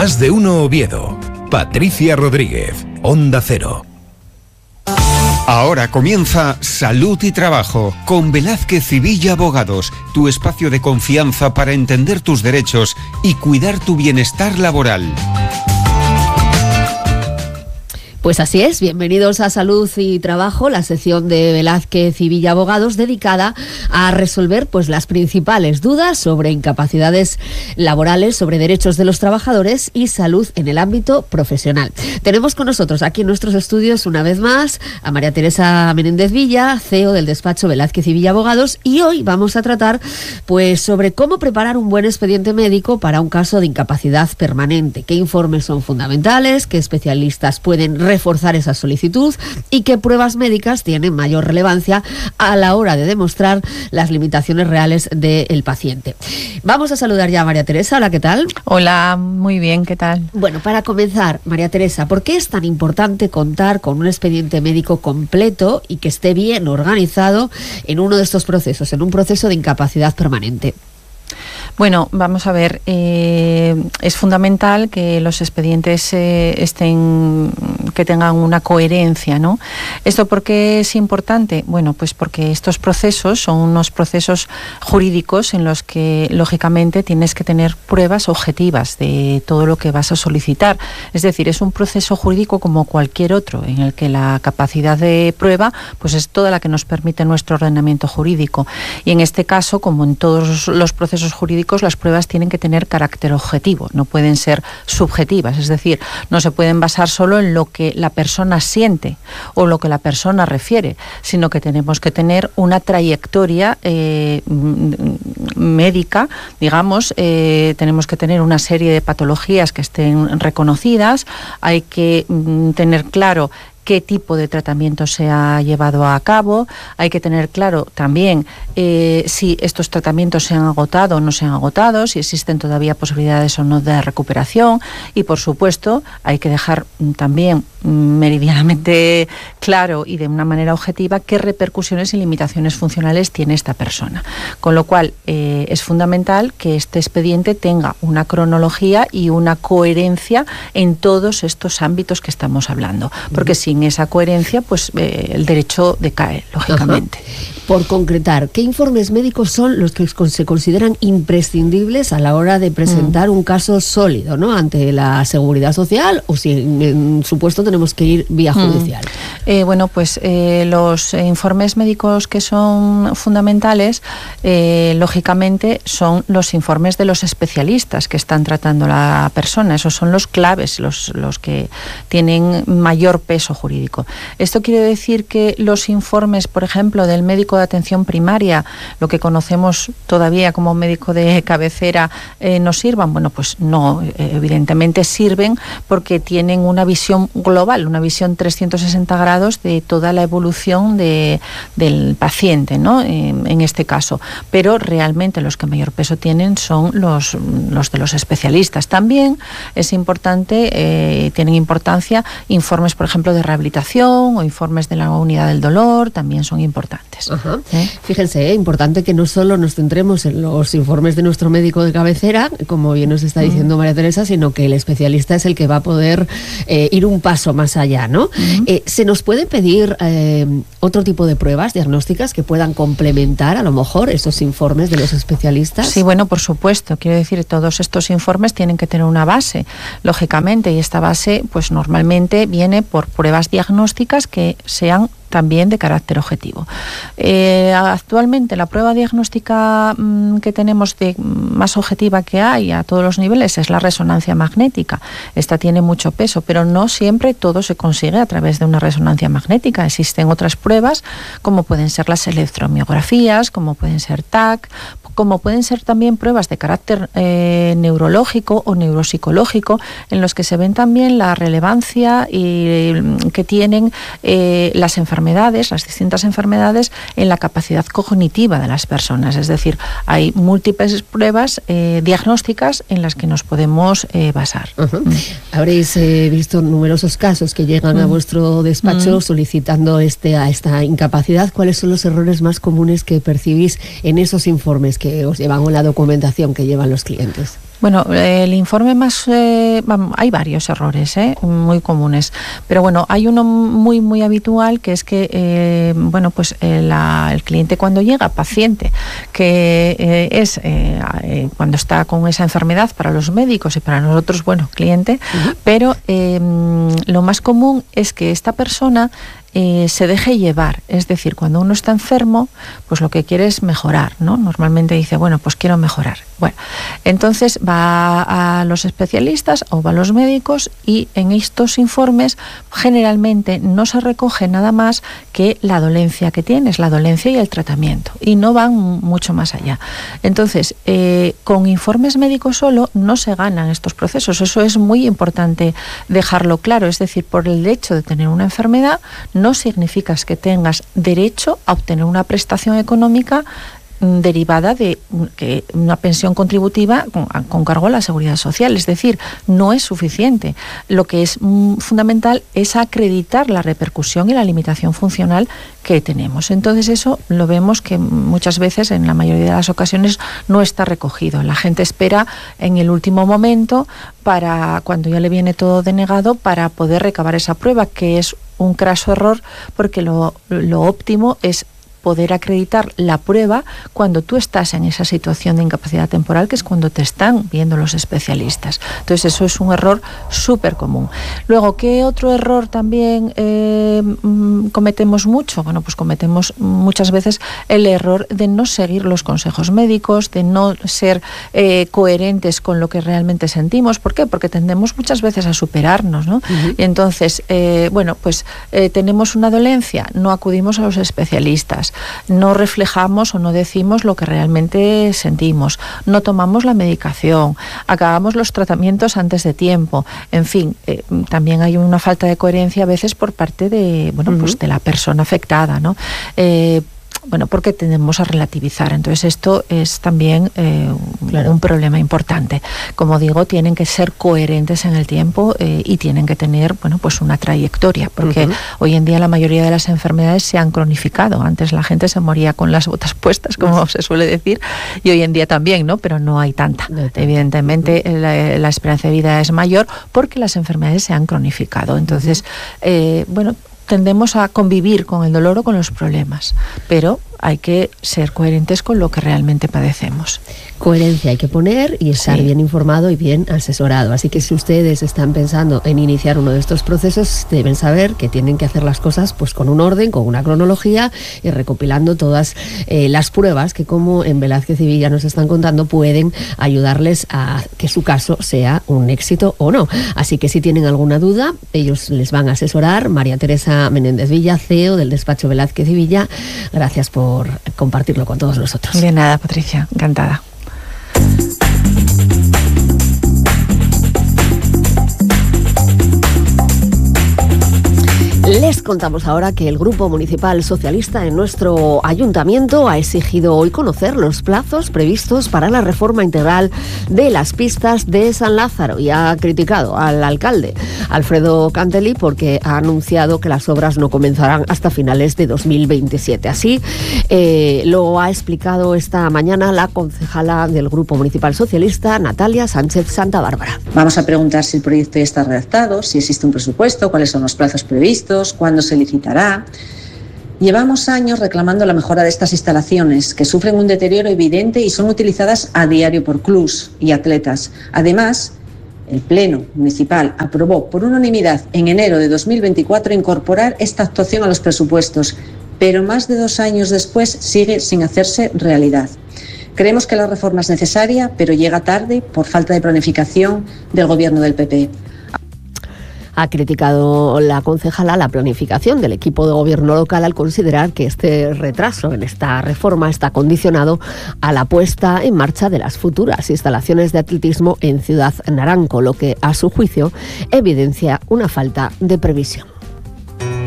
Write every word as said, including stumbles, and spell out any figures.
Más de Uno Oviedo. Patricia Rodríguez, Onda Cero. Ahora comienza Salud y Trabajo con Velázquez y Villa Abogados, tu espacio de confianza para entender tus derechos y cuidar tu bienestar laboral. Pues así es, bienvenidos a Salud y Trabajo, la sección de Velázquez y Villa Abogados dedicada a resolver pues las principales dudas sobre incapacidades laborales, sobre derechos de los trabajadores y salud en el ámbito profesional. Tenemos con nosotros aquí en nuestros estudios una vez más a María Teresa Menéndez Villa, C E O del despacho Velázquez y Villa Abogados, y hoy vamos a tratar pues sobre cómo preparar un buen expediente médico para un caso de incapacidad permanente, qué informes son fundamentales, qué especialistas pueden reforzar esa solicitud y qué pruebas médicas tienen mayor relevancia a la hora de demostrar las limitaciones reales del paciente. Vamos a saludar ya a María Teresa. Hola, ¿qué tal? Hola, muy bien, ¿qué tal? Bueno, para comenzar, María Teresa, ¿por qué es tan importante contar con un expediente médico completo y que esté bien organizado en uno de estos procesos, en un proceso de incapacidad permanente? Bueno, vamos a ver, eh, es fundamental que los expedientes eh, estén, que tengan una coherencia, ¿no? ¿Esto por qué es importante? Bueno, pues porque estos procesos son unos procesos jurídicos en los que, lógicamente, tienes que tener pruebas objetivas de todo lo que vas a solicitar. Es decir, es un proceso jurídico como cualquier otro, en el que la capacidad de prueba pues es toda la que nos permite nuestro ordenamiento jurídico. Y en este caso, como en todos los procesos jurídicos, las pruebas tienen que tener carácter objetivo, no pueden ser subjetivas, es decir, no se pueden basar solo en lo que la persona siente o lo que la persona refiere, sino que tenemos que tener una trayectoria eh, médica, digamos, eh, tenemos que tener una serie de patologías que estén reconocidas, hay que mm, tener claro qué tipo de tratamiento se ha llevado a cabo, hay que tener claro también eh, si estos tratamientos se han agotado o no se han agotado, si existen todavía posibilidades o no de recuperación, y por supuesto hay que dejar también meridianamente claro y de una manera objetiva qué repercusiones y limitaciones funcionales tiene esta persona. Con lo cual eh, es fundamental que este expediente tenga una cronología y una coherencia en todos estos ámbitos que estamos hablando, porque sin esa coherencia pues eh, el derecho decae, lógicamente. Ajá. Por concretar, ¿qué informes médicos son los que se consideran imprescindibles a la hora de presentar mm. un caso sólido, ¿no?, ante la Seguridad Social, o si en, en supuesto tenemos que ir vía judicial? Mm. Eh, bueno, pues eh, los informes médicos que son fundamentales, eh, lógicamente, son los informes de los especialistas que están tratando a la persona. Esos son los claves, los, los que tienen mayor peso jurídico. Esto quiere decir que los informes, por ejemplo, del médico de atención primaria, lo que conocemos todavía como médico de cabecera, eh, no sirvan. Bueno, pues no, eh, evidentemente sirven porque tienen una visión global, una visión trescientos sesenta grados de toda la evolución de, del paciente, ¿no?, en, en este caso. Pero realmente los que mayor peso tienen son los, los de los especialistas. También es importante, eh, tienen importancia informes, por ejemplo, de rehabilitación o informes de la unidad del dolor, también son importantes. Ajá. ¿Eh? Fíjense, es eh, importante que no solo nos centremos en los informes de nuestro médico de cabecera, como bien nos está diciendo María Teresa, sino que el especialista es el que va a poder eh, ir un paso más allá, ¿no? Uh-huh. Eh, ¿Se nos puede pedir eh, otro tipo de pruebas diagnósticas que puedan complementar a lo mejor esos informes de los especialistas? Sí, bueno, por supuesto. Quiero decir, todos estos informes tienen que tener una base, lógicamente, y esta base, pues normalmente viene por pruebas diagnósticas que sean también de carácter objetivo. Eh, actualmente la prueba diagnóstica mmm, que tenemos de más objetiva que hay a todos los niveles es la resonancia magnética. Esta tiene mucho peso, pero no siempre todo se consigue a través de una resonancia magnética. Existen otras pruebas, como pueden ser las electromiografías, como pueden ser T A C, como pueden ser también pruebas de carácter eh, neurológico o neuropsicológico, en los que se ven también la relevancia y, que tienen eh, las enfermedades enfermedades, las distintas enfermedades en la capacidad cognitiva de las personas. Es decir, hay múltiples pruebas eh, diagnósticas en las que nos podemos eh, basar. Uh-huh. Mm. Habréis eh, visto numerosos casos que llegan mm. a vuestro despacho mm. solicitando este, a esta incapacidad. ¿Cuáles son los errores más comunes que percibís en esos informes que os llevan o la documentación que llevan los clientes? Bueno, el informe más... Eh, hay varios errores eh, muy comunes, pero bueno, hay uno muy muy habitual que es que, eh, bueno, pues eh, la, el cliente cuando llega, paciente, que eh, es eh, eh, cuando está con esa enfermedad para los médicos y para nosotros, bueno, cliente, uh-huh. pero eh, lo más común es que esta persona Eh, se deje llevar, es decir, cuando uno está enfermo, pues lo que quiere es mejorar, ¿no? Normalmente dice, bueno, pues quiero mejorar. Bueno, entonces va a los especialistas o va a los médicos y en estos informes generalmente no se recoge nada más que la dolencia que tienes, la dolencia y el tratamiento, y no van mucho más allá. Entonces, eh, con informes médicos solo no se ganan estos procesos, eso es muy importante dejarlo claro, es decir, por el hecho de tener una enfermedad, no significa que tengas derecho a obtener una prestación económica derivada de que una pensión contributiva con, con cargo a la seguridad social, es decir, no es suficiente. Lo que es mm, fundamental es acreditar la repercusión y la limitación funcional que tenemos. Entonces eso lo vemos que muchas veces, en la mayoría de las ocasiones, no está recogido. La gente espera en el último momento para cuando ya le viene todo denegado para poder recabar esa prueba, que es un craso error, porque lo, lo óptimo es poder acreditar la prueba cuando tú estás en esa situación de incapacidad temporal, que es cuando te están viendo los especialistas. Entonces eso es un error súper común. Luego, ¿qué otro error también eh, cometemos mucho? Bueno, pues cometemos muchas veces el error de no seguir los consejos médicos, de no ser eh, coherentes con lo que realmente sentimos. ¿Por qué? Porque tendemos muchas veces a superarnos, ¿no? Uh-huh. Y entonces, eh, bueno, pues eh, tenemos una dolencia, no acudimos a los especialistas, no reflejamos o no decimos lo que realmente sentimos, no tomamos la medicación, acabamos los tratamientos antes de tiempo, en fin, eh, también hay una falta de coherencia a veces por parte de, bueno, uh-huh. pues de la persona afectada, ¿no? Eh, Bueno, porque tendemos a relativizar. Entonces esto es también eh, claro. un problema importante. Como digo, tienen que ser coherentes en el tiempo eh, y tienen que tener, bueno, pues una trayectoria, porque uh-huh. hoy en día la mayoría de las enfermedades se han cronificado. Antes la gente se moría con las botas puestas, como se suele decir, y hoy en día también, ¿no? Pero no hay tanta. No Evidentemente uh-huh. la, la esperanza de vida es mayor porque las enfermedades se han cronificado. Entonces, eh, bueno, tendemos a convivir con el dolor o con los problemas, pero hay que ser coherentes con lo que realmente padecemos. Coherencia hay que poner y estar sí. bien informado y bien asesorado. Así que si ustedes están pensando en iniciar uno de estos procesos, deben saber que tienen que hacer las cosas pues con un orden, con una cronología y recopilando todas eh, las pruebas que, como en Velázquez y Villa nos están contando, pueden ayudarles a que su caso sea un éxito o no. Así que si tienen alguna duda, ellos les van a asesorar. María Teresa Menéndez Villa, C E O del despacho Velázquez y Villa, gracias por por compartirlo con todos nosotros. De nada, Patricia, encantada. Les contamos ahora que el Grupo Municipal Socialista en nuestro ayuntamiento ha exigido hoy conocer los plazos previstos para la reforma integral de las pistas de San Lázaro y ha criticado al alcalde Alfredo Cantelli porque ha anunciado que las obras no comenzarán hasta finales de dos mil veintisiete. Así eh, lo ha explicado esta mañana la concejala del Grupo Municipal Socialista, Natalia Sánchez Santa Bárbara. Vamos a preguntar si el proyecto ya está redactado, si existe un presupuesto, cuáles son los plazos previstos, cuándo se licitará. Llevamos años reclamando la mejora de estas instalaciones, que sufren un deterioro evidente y son utilizadas a diario por clubs y atletas. Además, el Pleno Municipal aprobó por unanimidad en enero de dos mil veinticuatro incorporar esta actuación a los presupuestos, pero más de dos años después sigue sin hacerse realidad. Creemos que la reforma es necesaria, pero llega tarde por falta de planificación del Gobierno del P P. Ha criticado la concejala la planificación del equipo de gobierno local al considerar que este retraso en esta reforma está condicionado a la puesta en marcha de las futuras instalaciones de atletismo en Ciudad Naranco, lo que a su juicio evidencia una falta de previsión.